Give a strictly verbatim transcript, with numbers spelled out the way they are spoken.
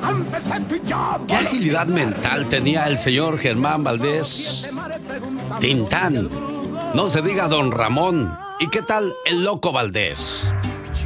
¿Qué agilidad mental tenía el señor Germán Valdés Tintán? No se diga Don Ramón. ¿Y qué tal el Loco Valdés?